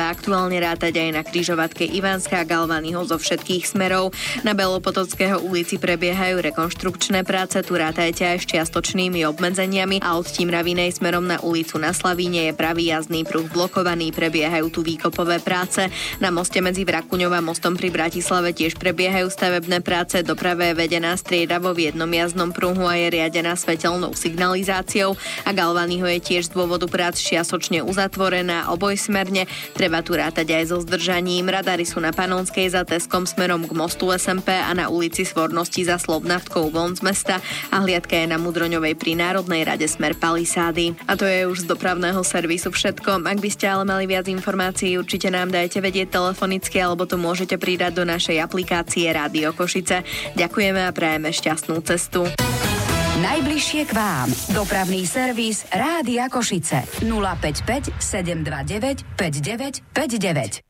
sa aktuálne rátať aj na križovatke Ivánska a Galványho zo všetkých smerov. Na Belopotockého ulici prebiehajú rekonštrukčné práce, tu rátajte aj s čiastočnými obmedzeniami a od Timravinej smerom na ulicu Na Slavíne je pravý jazdný pruh blokovaný, prebiehajú tu výkopové práce. Na moste medzi Vrakuňou a mostom pri Bratislave tiež prebiehajú stavebné práce, doprava je vedená striedavo v jednom jazdnom pruhu a je riadená svetelnou signalizáciou a Galványho je tiež z dôvodu prác čiastočne uzatvorená obojsmerne. Treba tu rátať aj so zdržaním. Radary sú na Panonskej za Teskom smerom k mostu SMP a na ulici Svornosti za Slovnavtkou von z mesta a hliadka je na Mudroňovej pri Národnej rade smer Palisády. A to je už z dopravného servisu všetko. Ak by ste ale mali viac informácií, určite nám dajte vedieť telefonicky alebo to môžete pridať do našej aplikácie Rádio Košice. Ďakujeme a prajeme šťastnú cestu. Najbližšie k vám. Dopravný servis Rádia Košice 055 729 5959.